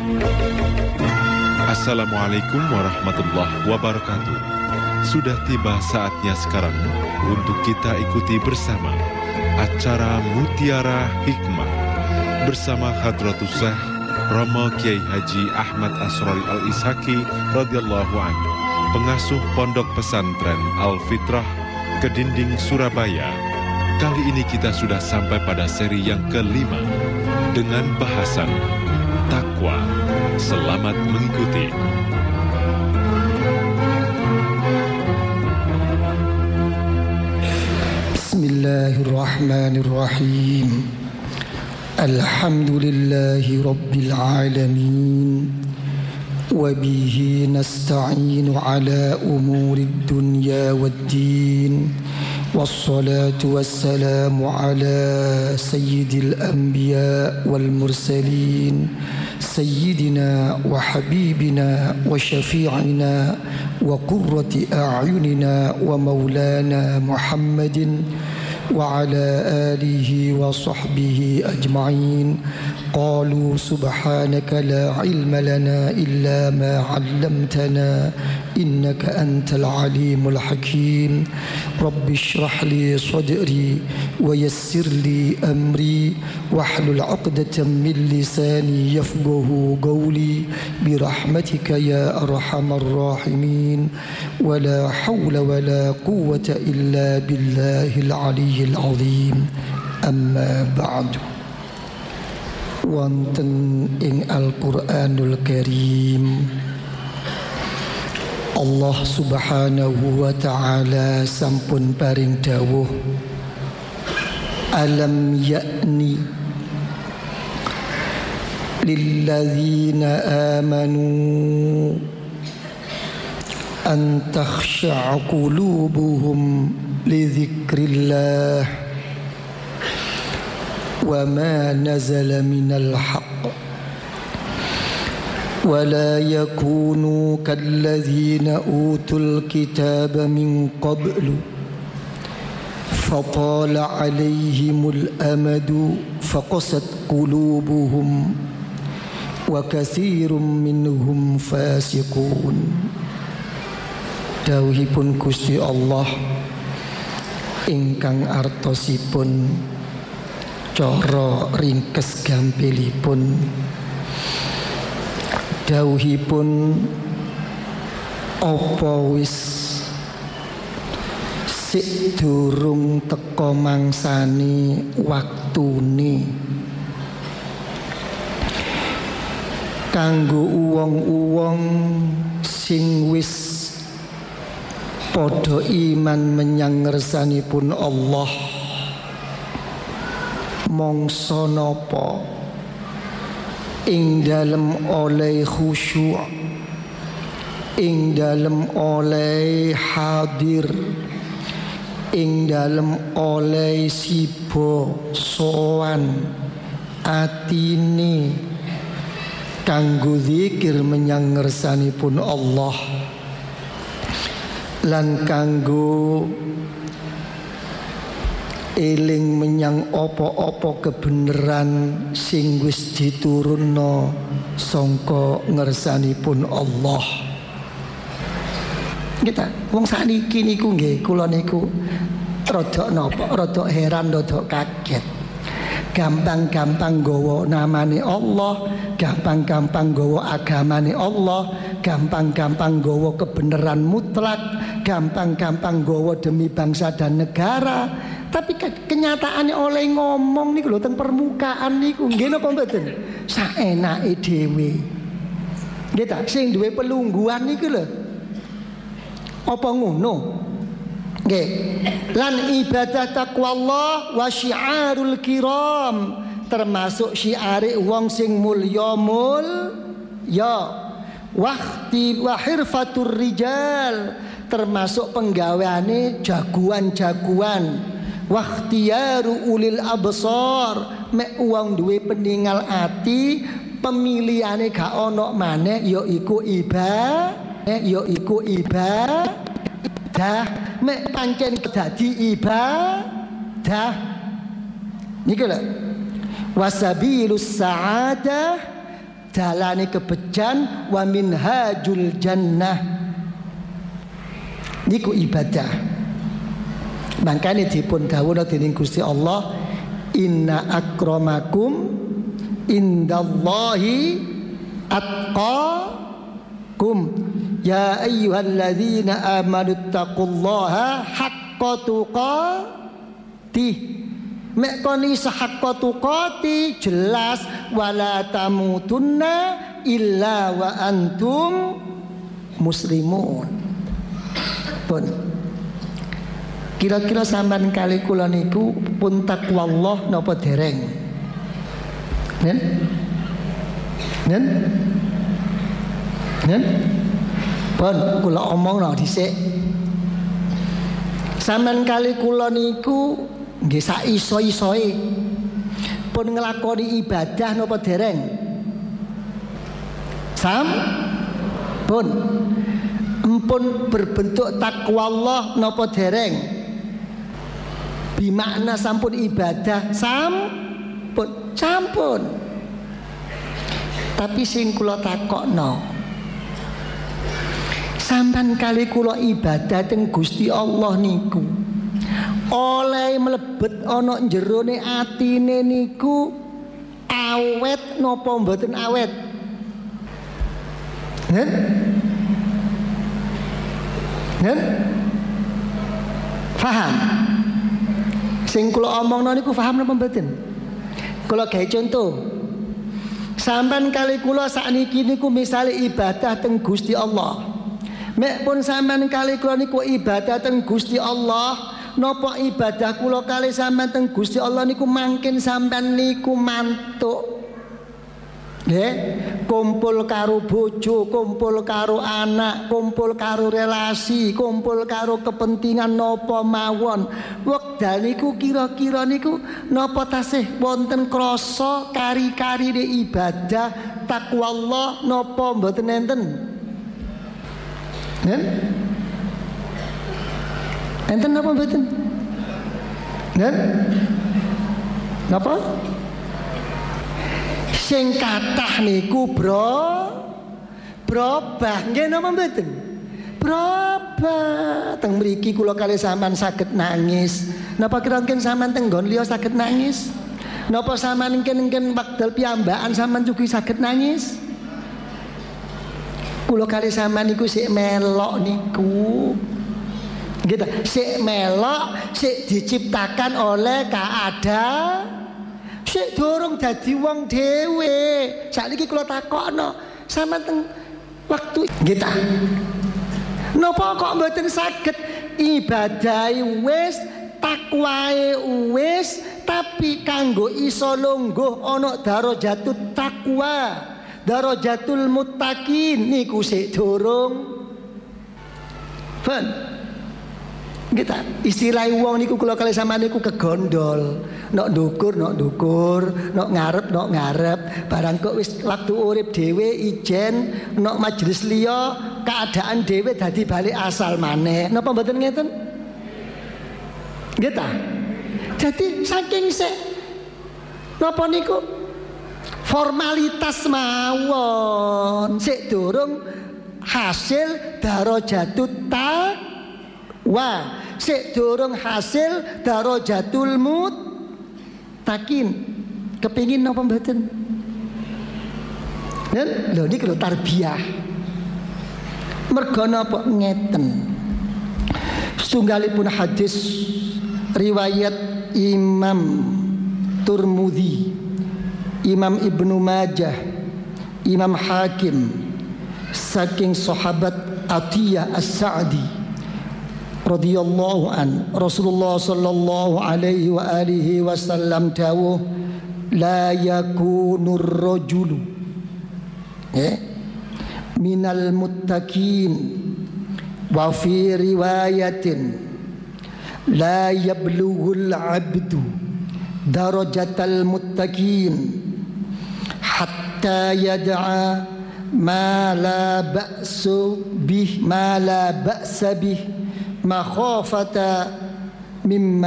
Assalamualaikum warahmatullahi wabarakatuh. Sudah tiba saatnya sekarang untuk kita ikuti bersama acara Mutiara Hikmah bersama Hadratus Syekh Romo Kiai Haji Ahmad Asrori Al-Ishaki radhiyallahu anhu, pengasuh Pondok Pesantren Al-Fitrah Kedinding Surabaya. Kali ini kita sudah sampai pada seri yang kelima dengan bahasan takwa. Selamat mengikuti. Bismillahirrahmanirrahim. Alhamdulillahi rabbil alamin. Wa bihi nasta'inu ala umurid dunya waddin. Wassalatu wassalamu ala sayyidil anbiya wal mursalin. سيدنا وحبيبنا وشفيعنا وقرة أعيننا ومولانا محمد وعلى آله وصحبه أجمعين. قالوا سبحانك لا علم لنا إلا ما علمتنا إنك أنت العليم الحكيم. رب اشرح لي صدري ويسر لي أمري واحلل عقدة من لساني يفقه قولي برحمتك يا أرحم الراحمين. ولا حول ولا قوة إلا بالله العلي العظيم. أما بعد. Wonten ing Al-Qur'anul Karim Allah Subhanahu wa ta'ala sampun paring dawuh, alam ya'ni lilladzina amanu an takhsha'a qulubuhum li dzikrillah وما نزل من الحق ولا يكونوا كالذين أوتوا الكتاب من قبل فطال عليهم الأمد فقست قلوبهم وكثير منهم فاسقون. Dawuhipun Gusti Allah ingkang artosipun cara ringkes gampilipun, dawuhipun apa wis sik durung teka mangsane waktune kanggo uwong-uwong sing wis padha iman menyang ngersanipun Allah. Mongso napa ing dalem oleh khusyuk, ing dalem oleh hadir, ing dalem oleh siba sowan atine kanggo zikir menyang ngersanipun Allah lan kanggo eling menyang apa-apa kebenaran sing wis diturunno sangka ngersanipun Allah. Kita wong sakniki niku nggih kula niku rada napa, rada heran, rada kaget. Gampang-gampang nggawa namane Allah, gampang-gampang nggawa agamane Allah, gampang-gampang nggawa kebenaran mutlak, gampang-gampang nggawa demi bangsa dan negara. Tapi kenyataannya oleh ngomong niku lho teng permukaan niku nggih napa mboten saenake dhewe. Nggih ta sing duwe pelungguhan niku lho. Apa ngono? Nggih. Lan ibadah taqwallah wa syiarul kiram, termasuk syiare wong sing mulya ya. Wahti wa hirfatur rijal, termasuk penggaweane jagoan-jagoan. Wakhtiyaru ulil absar, mek wong duwe peningal ati pemilihane gak ono maneh yaiku ibadah, mek pancen dadi ibadah niku lho. Wasabilus sa'adah dalane kebejan, wa minhajul jannah. Niku ibadah. Makane dipun dawuhna dening Gusti Allah, inna akramakum indallahi atqakum ya ayyuhalladzina amanu taqullaha haqqa tuqatih. Mek koni sahaqqa tuqati jelas, wala tamutunna illa wa antum muslimun. Pun kira-kira sampean kali kula niku pun takwallah napa dereng? Nen? Pun kula omongno dhisik. Sampean kali kula niku nggih sak iso-isoe pun nglakoni ibadah napa dereng? Pun empun berbentuk takwallah napa dereng? Bimakna sampun ibadah sampun. Tapi sing kula takokno, sampean kali kula ibadah teng Gusti Allah niku oleh mlebet ana jerone atine niku awet napa mboten awet? Faham? Sing kula omongno niku paham napa mboten? Kula gawe contoh. Sampean kali kula sakniki niku misale ibadah teng Gusti Allah. Mek pun sampean kali kula niku ibadah teng Gusti Allah, napa ibadah kula kali sampean teng Gusti Allah niku mangkin sampean niku mantuk. Kumpul karo bojo, kumpul karo anak, kumpul karo relasi, kumpul karo kepentingan napa mawon. Wekdal niku kira-kira niku napa tasih wonten krasa kari-karine ibadah takwallah napa mboten enten? Enten napa mboten? Napa? Sing kathah niku brobah nggih napa mboten? Brobah. Teng mriki kula kalih sampean saged nangis. Napa kira-kira sampean teng nggon liya saged nangis? Napa sampean engken wekdal piyambakan sampean juga saged nangis? Kula kalih sampean niku sik melok niku. Gitu. Sik melok, sik diciptakan oleh keadaan. Sik durung dadi wong dhewe. Sakniki kula takokno, sampean teng waktu nggih ta. Napa kok mboten saged ibadahi wis, takwae wis, tapi kanggo iso lungguh ana darajatut takwa, darajatul muttaqin niku sik durung. Kita istilah wong niku kula kalih sampeyan niku kegondol, nok ndukur, nok ngarep, barang kok wis waktu urip dhewe ijen nok majelis liya keadaan dhewe dadi balik asal maneh. Napa mboten ngeten? Nggih ta? Jadi saking sik napa niku formalitas mawon, sik durung hasil darajatut wah, sik durung hasil darajatul muttaqin. Kepingin napa mboten? Lho niki lho tarbiyah. Merga napa ngeten. Setunggalipun hadis riwayat Imam Turmudi, Imam Ibnu Majah, Imam Hakim saking sahabat Atiyah As-Sa'di radhiyallahu an, Rasulullah sallallahu alaihi wa alihi wasallam dawuh, la yakunur rajulu minal muttaqin, wa fi riwayatin la yablughul abdu darajatal muttaqin hatta yad'a ma la ba'sa bih makhafata mimma